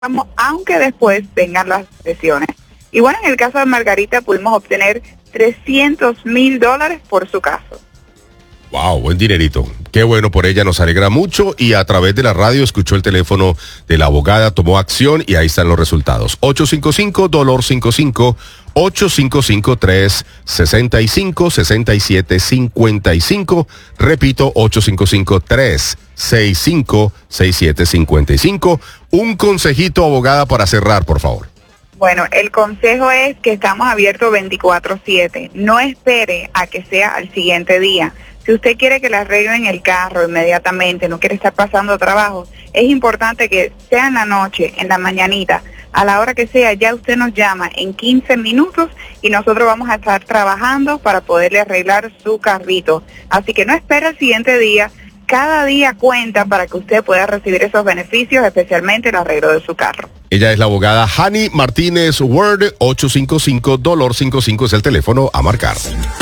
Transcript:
aunque después vengan las lesiones. Y bueno, en el caso de Margarita pudimos obtener $300,000 por su caso. Wow, buen dinerito. Qué bueno por ella, nos alegra mucho. Y a través de la radio escuchó el teléfono de la abogada, tomó acción y ahí están los resultados. 855-DOLOR55, 855-365-6755. Repito, 855-365-6755. Un consejito, abogada, para cerrar, por favor. Bueno, el consejo es que estamos abiertos 24/7. No espere a que sea al siguiente día. Si usted quiere que le arreglen el carro inmediatamente, no quiere estar pasando trabajo, es importante que sea en la noche, en la mañanita, a la hora que sea, ya usted nos llama en 15 minutos y nosotros vamos a estar trabajando para poderle arreglar su carrito. Así que no espere el siguiente día, cada día cuenta para que usted pueda recibir esos beneficios, especialmente el arreglo de su carro. Ella es la abogada Hani Martínez Word, 855-DOLOR55 es el teléfono a marcar.